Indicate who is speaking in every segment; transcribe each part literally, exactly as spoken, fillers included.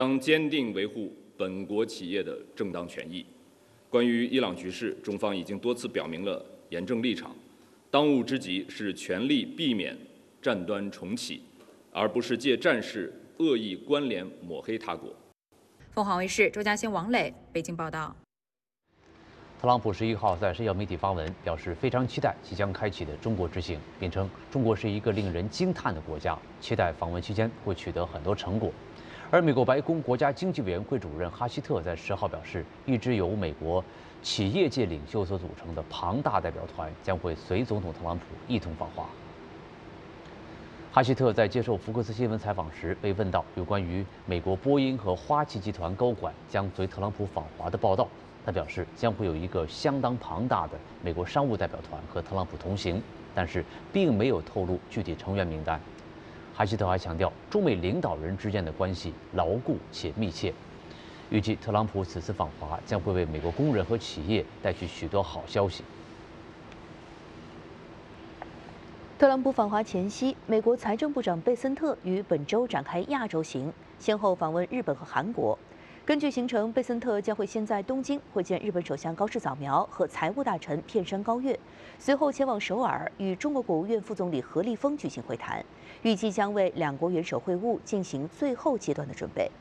Speaker 1: 将坚定维护本国企业的正当权益。关于伊朗局势，中方已经多次表明了严正立场。当务之急是全力避免战端重启，而不是借战事恶意关联抹黑他国。
Speaker 2: 凤凰卫视周嘉欣、王磊北京报道。
Speaker 3: 特朗普十一号在社交媒体发文，表示非常期待即将开启的中国之行，并称中国是一个令人惊叹的国家，期待访问期间会取得很多成果。而美国白宫国家经济委员会主任哈希特在十号表示，一支由美国企业界领袖所组成的庞大代表团将会随总统特朗普一同访华。哈希特在接受福克斯新闻采访时被问到有关于美国波音和花旗集团高管将随特朗普访华的报道，他表示将会有一个相当庞大的美国商务代表团和特朗普同行，但是并没有透露具体成员名单。哈希特还强调，中美领导人之间的关系牢固且密切，预计特朗普此次访华将会为美国工人和企业带去许多好消息。
Speaker 4: 特朗普访华前夕，美国财政部长贝森特于本周展开亚洲行，先后访问日本和韩国。根据行程，贝森特将会先在东京会见日本首相高市早苗和财务大臣片山高月，随后前往首尔与中国国务院副总理何立峰举行会谈，预计将为两国元首会晤进行最后阶段的准备。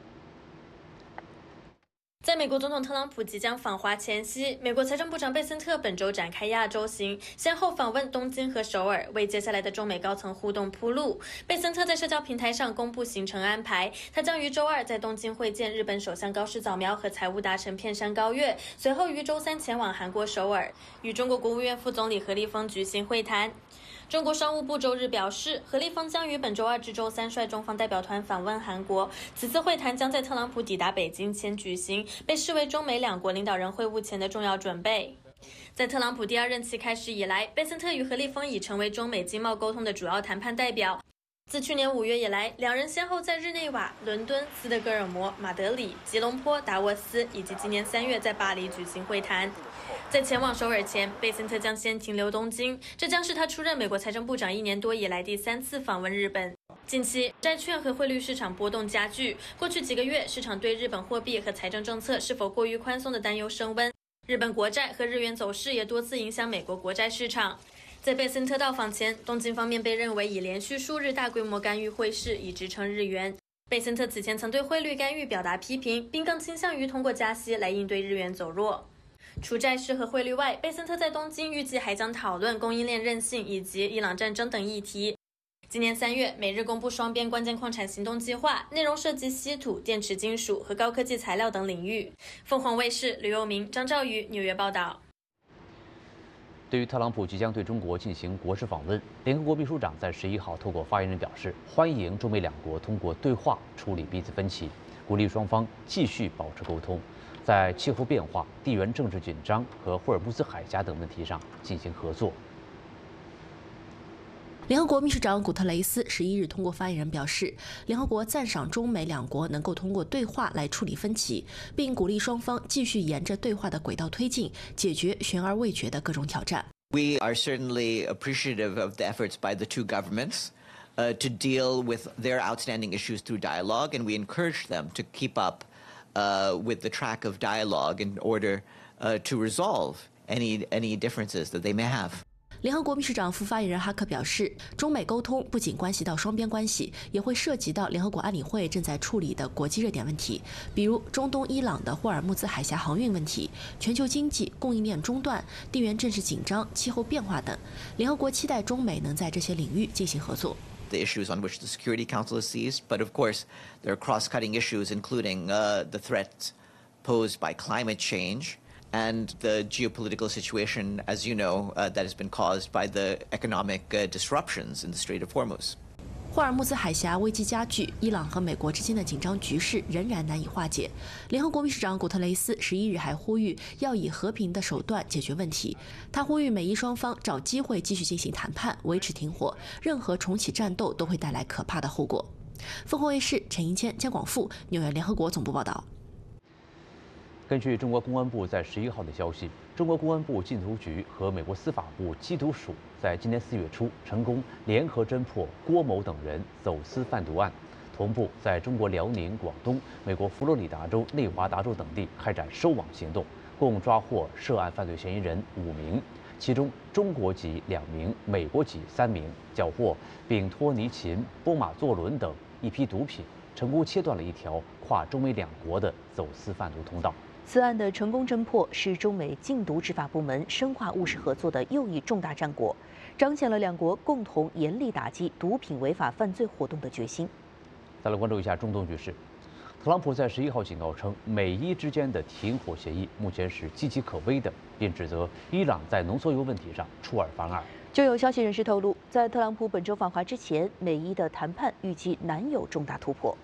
Speaker 5: 在美国总统特朗普即将访华前夕，美国财政部长贝森特本周展开亚洲行，先后访问东京和首尔，为接下来的中美高层互动铺路。贝森特在社交平台上公布行程安排，他将于周二在东京会见日本首相高市早苗和财务大臣片山高月，随后于周三前往韩国首尔，与中国国务院副总理何立峰举行会谈。中国商务部周日表示，何立峰将于本周二至周三率中方代表团访问韩国。此次会谈将在特朗普抵达北京前举行，被视为中美两国领导人会晤前的重要准备。在特朗普第二任期开始以来，贝森特与何立峰已成为中美经贸沟通的主要谈判代表。自去年五月以来，两人先后在日内瓦、伦敦、斯德哥尔摩、马德里、吉隆坡、达沃斯以及今年三月在巴黎举行会谈。在前往首尔前，贝森特将先停留东京，这将是他出任美国财政部长一年多以来第三次访问日本。近期，债券和汇率市场波动加剧，过去几个月，市场对日本货币和财政政策是否过于宽松的担忧升温。日本国债和日元走势也多次影响美国国债市场。在贝森特到访前，东京方面被认为以连续数日大规模干预汇市以支撑日元。贝森特此前曾对汇率干预表达批评，并更倾向于通过加息来应对日元走弱。除债市和汇率外，贝森特在东京预计还将讨论供应链韧性以及伊朗战争等议题。今年三月，美日公布双边关键矿产行动计划，内容涉及稀土、电池金属和高科技材料等领域。凤凰卫视吕佑明、张兆宇纽约报道。
Speaker 3: 对于特朗普即将对中国进行国事访问，联合国秘书长在十一号透过发言人表示，欢迎中美两国通过对话处理彼此分歧，鼓励双方继续保持沟通，在气候变化、地缘政治紧张和霍尔木兹海峡等问题上进行合作。
Speaker 6: 联合国秘书长古特雷斯十一日通过发言人表示，联合国赞赏中美两国能够通过对话来处理分歧，并鼓励双方继续沿着对话的轨道推进，解决悬而未决的各种挑战。
Speaker 7: We are certainly appreciative of the efforts by the two governments uh, to deal with their outstanding issues through dialogue, and we encourage them to keep up uh, with the track of dialogue in order uh, to resolve any any differences that they may have.
Speaker 6: 联合国秘书长副发言人哈克表示，中美沟通不仅关系到双边关系，也会涉及到联合国安理会正在处理的国际热点问题，比如中东伊朗的霍尔木兹海峡航运问题、全球经济供应链中断、地缘政治紧张、气候变化等。联合国期待中美能在这些领域进行合作。
Speaker 7: The issues on which the Security Council is seized, but of course there are cross-cutting issues, including uh, the threats posed by climate change. And the geopolitical situation, as you know, uh, that has been caused by the economic uh, disruptions in the Strait of Hormuz.
Speaker 6: 霍尔木兹海峡危机加剧，伊朗和美国之间的紧张局势仍然难以化解。联合国秘书长古特雷斯十一日还呼吁要以和平的手段解决问题。他呼吁美伊双方找机会继续进行谈判，维持停火。任何重启战斗都会带来可怕的后果。凤凰卫视陈银谦、姜广富，纽约联合国总部报道。
Speaker 3: 根据中国公安部在十一号的消息，中国公安部禁毒局和美国司法部缉毒署在今年四月初成功联合侦破郭某等人走私贩毒案， 同步在中国辽宁、广东、美国佛罗里达州、内华达州等地开展收网行动，共抓获涉案犯罪嫌疑人五名，其中中国籍两名，美国籍三名，缴获丙托尼嗪、波马唑仑等一批毒品，成功切断了一条跨中美两国的走私贩毒通道。
Speaker 4: 此案的成功侦破是中美禁毒执法部门深化务实合作的又一重大战果，彰显了两国共同严厉打击毒品违法犯罪活动的决心。
Speaker 3: 再来关注一下中东局势。特朗普在十一号警告称，美伊之间的停火协议目前是岌岌可危的，并指责伊朗在浓缩铀问题上出尔反尔。
Speaker 4: 就有消息人士透露，在特朗普本周访华之前，美伊的谈判预计难有重大突破。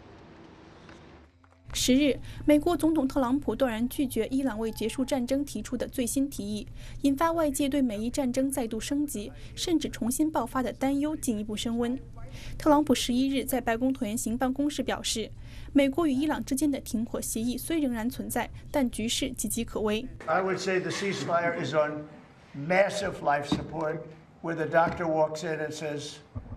Speaker 8: 十日，美国总统特朗普断然拒绝伊朗为结束战争提出的最新提议，引发外界对美伊战争再度升级，甚至重新爆发的担忧进一步升温。特朗普十一日在白宫椭圆形办公室表示，美国与伊朗之间的停火协议虽仍然存在，但局势岌岌可危。
Speaker 9: I would say the ceasefire is on massive life support, where the doctor walks in and says,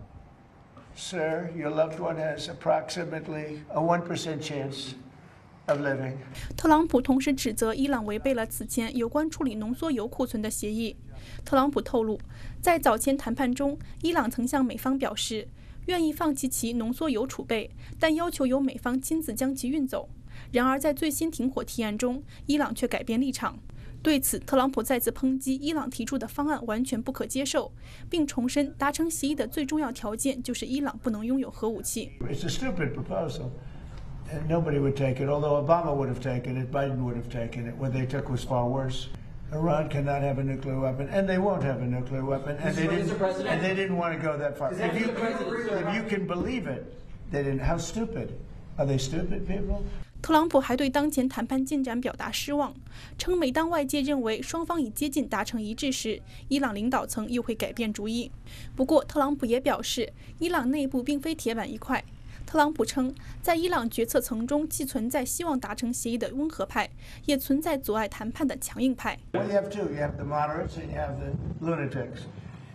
Speaker 9: "Sir, your loved one has approximately a one percent chance."
Speaker 8: 特朗普同时指责伊朗违背了此前有关处理浓缩铀库存的协议。特朗普透露，在早前谈判中，伊朗曾向美方表示愿意放弃其浓缩铀储备，但要求由美方亲自将其运走。然而，在最新停火提案中，伊朗却改变立场。对此，特朗普再次抨击伊朗提出的方案完全不可接受，并重申达成协议的最重要条件就是伊朗不能拥有核武器。
Speaker 9: It's a stupid proposal. And nobody would take it, although Obama would have taken it, Biden would have taken it. What they took was far worse. Iran cannot have a nuclear weapon, and they won't have a nuclear weapon, and they didn't, and they didn't want to go that far. If you, if you can believe it, they didn't. How stupid? Are they stupid people?
Speaker 8: 特朗普还对当前谈判进展表达失望，称每当外界认为双方已接近达成一致时，伊朗领导层又会改变主意。不过，特朗普也表示，伊朗内部并非铁板一块。特朗普称，在伊朗决策层中，既存在希望达成协议的温和派，也存在阻碍谈判的强硬派。
Speaker 9: Well, you have two. You have the moderates and you have the lunatics.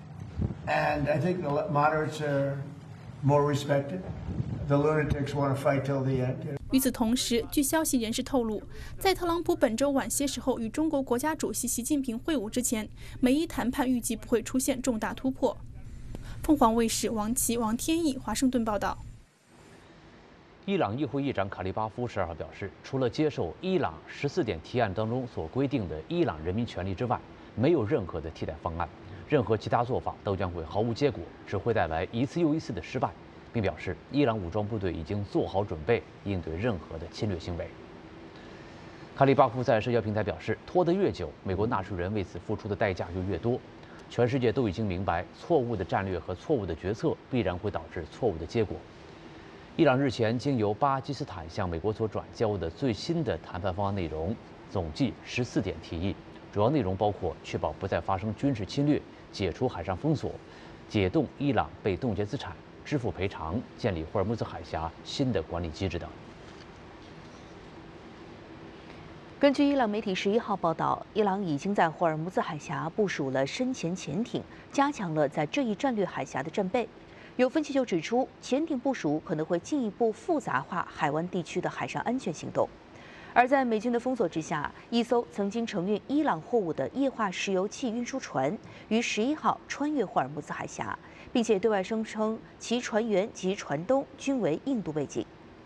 Speaker 9: And I think the moderates are more respected. The lunatics want to fight till the end.
Speaker 8: 与此同时，据消息人士透露，在特朗普本周晚些时候与中国国家主席习近平会晤之前，美伊谈判预计不会出现重大突破。凤凰卫视王琦、王天翼华盛顿报道。
Speaker 3: 伊朗议会议长卡利巴夫十二号表示，除了接受伊朗十四点提案当中所规定的伊朗人民权利之外，没有任何的替代方案，任何其他做法都将会毫无结果，只会带来一次又一次的失败，并表示伊朗武装部队已经做好准备应对任何的侵略行为。卡利巴夫在社交平台表示，拖得越久，美国纳税人为此付出的代价就越多。全世界都已经明白，错误的战略和错误的决策必然会导致错误的结果。伊朗日前经由巴基斯坦向美国所转交的最新的谈判方案内容，总计十四点提议，主要内容包括确保不再发生军事侵略、解除海上封锁、解冻伊朗被冻结资产、支付赔偿、建立霍尔木兹海峡新的管理机制等。
Speaker 4: 根据伊朗媒体十一号报道，伊朗已经在霍尔木兹海峡部署了深潜潜艇，加强了在这一战略海峡的战备。有分析就指出，潜艇部署可能会进一步复杂化海湾地区的海上安全行动。而在美军的封锁之下，一艘曾经承运伊朗货物的液化石油气运输船于十一号穿越霍尔木兹海峡，并且对外声称其船员及船东均为印度背景。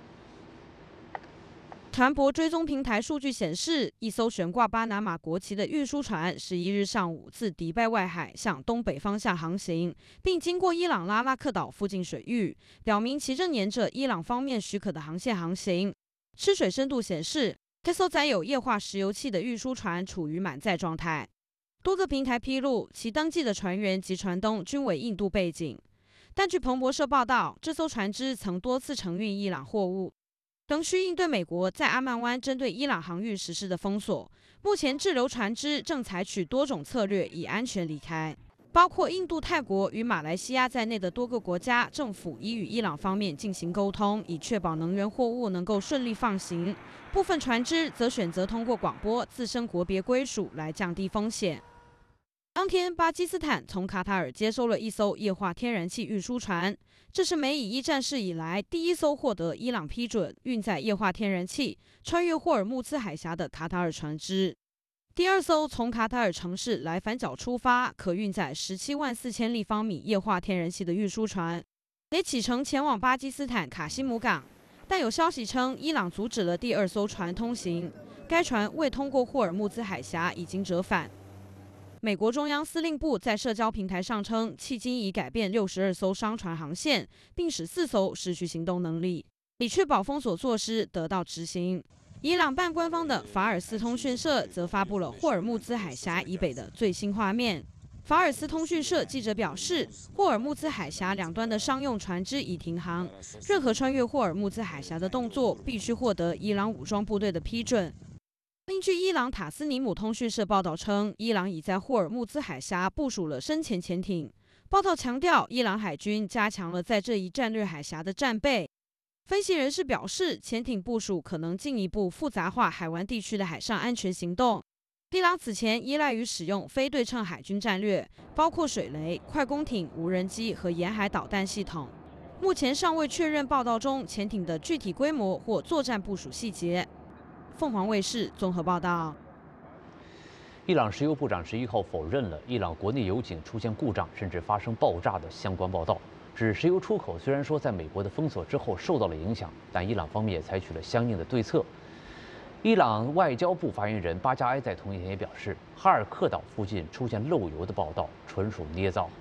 Speaker 10: 船舶追踪平台数据显示，一艘悬挂巴拿马国旗的运输船十一日上午自迪拜外海向东北方向航行，并经过伊朗拉拉克岛附近水域，表明其正沿着伊朗方面许可的航线航行。吃水深度显示，这艘载有液化石油气的运输船处于满载状态。多个平台披露，其登记的船员及船东均为印度背景。但据彭博社报道，这艘船只曾多次承运伊朗货物。仍需应对美国在阿曼湾针对伊朗航运实施的封锁。目前滞留船只正采取多种策略以安全离开，包括印度、泰国与马来西亚在内的多个国家政府已与伊朗方面进行沟通，以确保能源货物能够顺利放行。部分船只则选择通过广播自身国别归属来降低风险。当天，巴基斯坦从卡塔尔接收了一艘液化天然气运输船。 这是美以一战事以来第一艘获得伊朗批准运载液化天然气穿越霍尔木兹海峡的卡塔尔船只。第二艘从卡塔尔城市莱凡角出发，可运载十七万四千立方米液化天然气的运输船，也启程前往巴基斯坦卡西姆港。但有消息称，伊朗阻止了第二艘船通行，该船未通过霍尔木兹海峡，已经折返。美国中央司令部在社交平台上称，迄今已改变六十二艘商船航线，并使四艘失去行动能力，以确保封锁措施得到执行。伊朗半官方的法尔斯通讯社则发布了霍尔木兹海峡以北的最新画面。法尔斯通讯社记者表示，霍尔木兹海峡两端的商用船只已停航，任何穿越霍尔木兹海峡的动作必须获得伊朗武装部队的批准。另据伊朗塔斯尼姆通讯社报道称，伊朗已在霍尔木兹海峡部署了深潜潜艇。报道强调，伊朗海军加强了在这一战略海峡的战备。分析人士表示，潜艇部署可能进一步复杂化海湾地区的海上安全行动。伊朗此前依赖于使用非对称海军战略，包括水雷、快攻艇、无人机和沿海导弹系统。目前尚未确认报道中潜艇的具体规模或作战部署细节。凤凰卫视综合报道。
Speaker 3: 伊朗石油部长十一号否认了伊朗国内油井出现故障甚至发生爆炸的相关报道，指石油出口虽然说在美国的封锁之后受到了影响，但伊朗方面也采取了相应的对策。伊朗外交部发言人巴加埃在同一天也表示，哈尔克岛附近出现漏油的报道纯属捏造。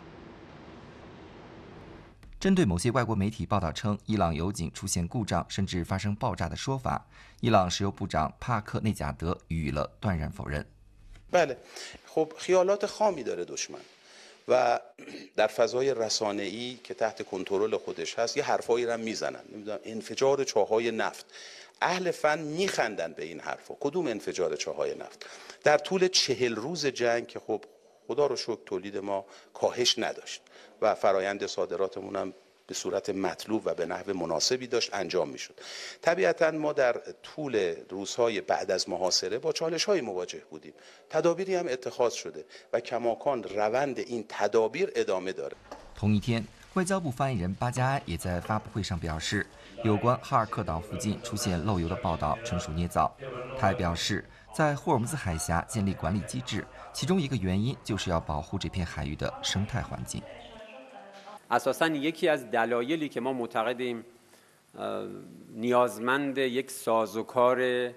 Speaker 11: 针对某些外国媒体报道称伊朗油井出现故障甚至发生爆炸的说法，伊朗石油部长帕克内贾德予以了断然否认。
Speaker 12: بله خب خیالات خامی داره دشمن و در فضای رسانه‌ای که تحت کنترل خودش هست یه حرفایی رو میزنن نمیدونم انفجار چاهای نفت اهل فن میخندن به این حرفا کدوم انفجار چاهای نفت در طول چهل روز جنگ که خب خدا رو شکر تولید ما کاهش نداشت و فرایند صادراتمون هم به صورت مطلوب و به نحو مناسبی داشت انجام میشد. طبیعتا ما در طول روزهای بعد از محاصره با چالش‌های مواجه بودیم. تدابیری هم اتخاذ شده و کماکان روند این تدابیر ادامه داره.
Speaker 11: 同一天，外交部发言人巴加埃也在发布会上表示，有关哈尔克岛附近出现漏油的报道纯属捏造。他还表示，在霍尔木兹海峡建立管理机制，其中一个原因就是要保护这片海域的生态环境。
Speaker 13: اساساً یکی از دلایلی که ما معتقدیم نیازمند یک سازوکار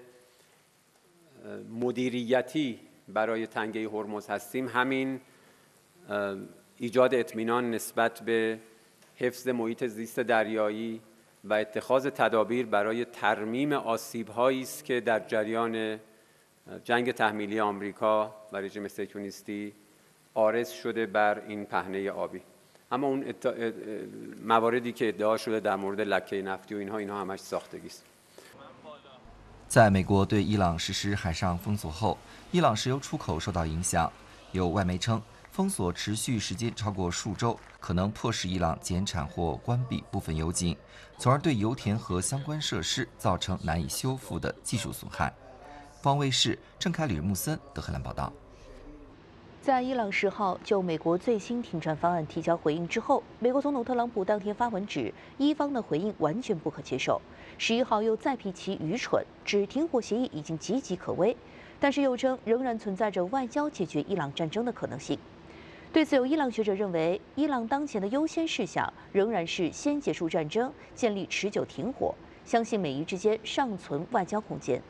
Speaker 13: مدیریتی برای تنگه هرمز هستیم همین ایجاد اطمینان نسبت به حفظ محیط زیست دریایی و اتخاذ تدابیر برای ترمیم آسیب‌هایی است که در جریان جنگ تحمیلی آمریکا و رژیم صهیونیستی عارض شده بر این پهنه آبی. اما اون مواردی که ادعا شده در مورد لکه نفتی و اینها اینها همش ساختگی است.
Speaker 11: 在美国对伊朗实施海上封锁后，伊朗石油出口受到影响。有外媒称，封锁持续时间超过数周，可能迫使伊朗减产或关闭部分油井，从而对油田和相关设施造成难以修复的技术损害。方卫视郑凯吕穆森德黑兰报道。
Speaker 4: 在伊朗十号就美国最新停战方案提交回应之后，美国总统特朗普当天发文指，伊方的回应完全不可接受。十一号又再批其愚蠢，指停火协议已经岌岌可危，但是又称仍然存在着外交解决伊朗战争的可能性。对此，有伊朗学者认为，伊朗当前的优先事项仍然是先结束战争，建立持久停火，相信美伊之间尚存外交空间。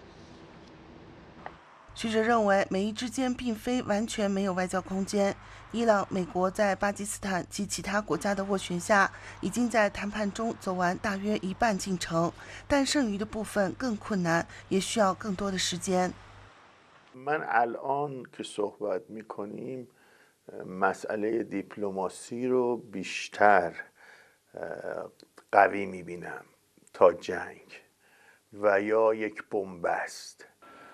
Speaker 14: 学者认为，美伊之间并非完全没有外交空间。伊朗、美国在巴基斯坦及其他国家的斡旋下，已经在谈判中走完大约一半进程，但剩余的部分更困难，也需要更多的时间。
Speaker 15: من الان که صحبت می‌کنیم مسئله دیپلماسی رو بیشتر قوی می‌بینم تا جنگ و یا یک بنبست.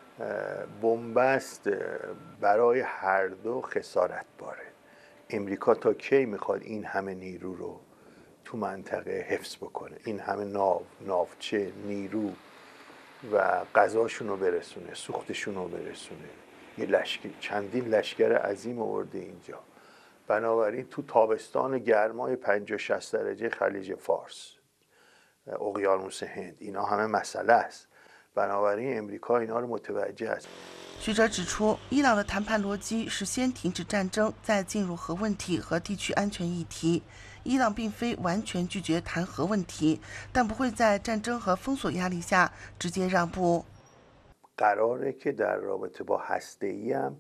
Speaker 15: بنبست برای هر دو خسارت باره. امریکا تا کی میخواد این همه نیرو رو تو منطقه حفظ بکنه؟ این همه ناو، ناوچه، نیرو و غذاشون رو برسونه، سوختشون رو برسونه. یه لشکر، چندین لشکر عظیم آورده اینجا. بنابراین تو تابستان گرمای پنجاه شصت درجه خلیج فارس، اقیانوس هند، اینا همه مسئله است. بنابراین امریکا اینا رو متوجه است.
Speaker 14: 学者指出，伊朗的谈判逻辑是先停止战争，再进入核问题和地区安全议题。伊朗并非完全拒绝谈核问题，但不会在战争和封锁压力下直接让步。
Speaker 15: قراره که در رابطه با هسته‌ای هم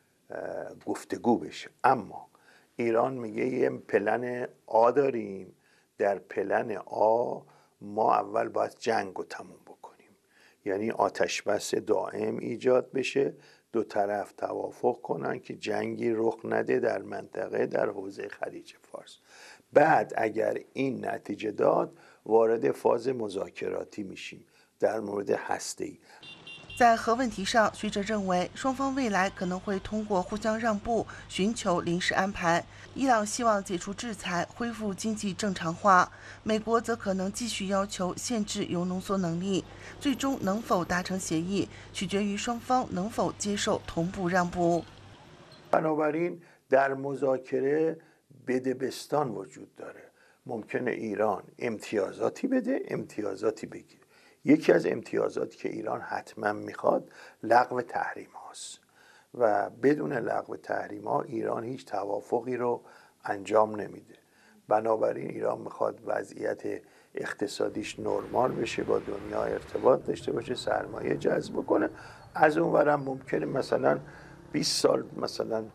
Speaker 15: گفتگو بشه، اما ایران میگه یه پلن آ داریم، در پلن آ ما اول باید جنگ رو تموم بکنیم، یعنی آتش بس دائم ایجاد بشه، دو طرف توافق کنن که جنگی رخ نده در منطقه در حوزه خلیج فارس. بعد اگر این نتیجه داد وارد فاز مذاکراتی میشیم در مورد هسته‌ای.
Speaker 14: 在核问题上，学者认为双方未来可能会通过互相让步寻求临时安排。伊朗希望解除制裁，恢复经济正常化；美国则可能继续要求限制铀浓缩能力。最终能否达成协议，取决于双方能否接受同步让步。
Speaker 15: بنابراین در مذاکره بدبستان وجود داره. ممکنه ایران امتیازاتی بده، امتیازاتی بگیره. یکی از امتیازاتی که ایران حتما میخواد لغو تحریم هاست و بدون لغو تحریم ها ایران هیچ توافقی رو انجام نمیده. بنابراین ایران میخواد وضعیت اقتصادیش نرمال بشه، با دنیا ارتباط داشته باشه، سرمایه جذب کنه. از اون ورم ممکنه مثلا بیست سال مثلا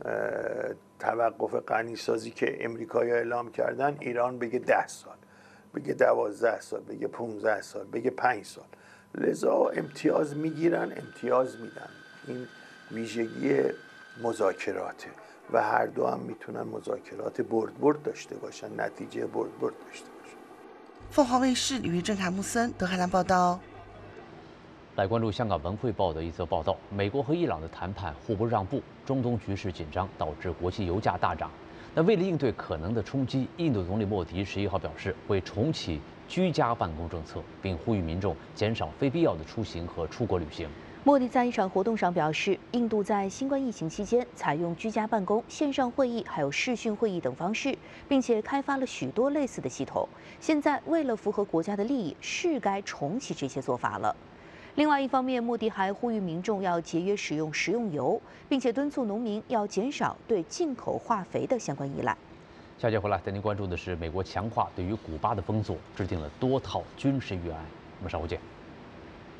Speaker 15: توقف غنیسازی که امریکایی‌ها اعلام کردن ایران بگه ده سال، بگه دوازده سال، بگه پونزده سال، بگه پنج سال. لذا امتیاز میگیرن، امتیاز میدن. این ویژگی مذاکراته و هر دو هم میتونن مذاکرات برد برد داشته باشن، نتیجه برد برد داشته باشن.
Speaker 14: 凤凰卫视李月正、凯木森，德黑兰报道。
Speaker 3: 来关注香港文汇报的一则报道：美国和伊朗的谈判互不让步，中东局势紧张，导致国际油价大涨。那为了应对可能的冲击，印度总理莫迪十一号表示会重启居家办公政策，并呼吁民众减少非必要的出行和出国旅行。
Speaker 4: 莫迪在一场活动上表示，印度在新冠疫情期间采用居家办公、线上会议还有视讯会议等方式，并且开发了许多类似的系统。现在为了符合国家的利益，是该重启这些做法了。 另外一方面，莫迪还呼吁民众要节约使用食用油，并且敦促农民要减少对进口化肥的相关依赖。
Speaker 3: 下节回来带您关注的是，美国强化对于古巴的封锁，制定了多套军事预案。我们稍后见。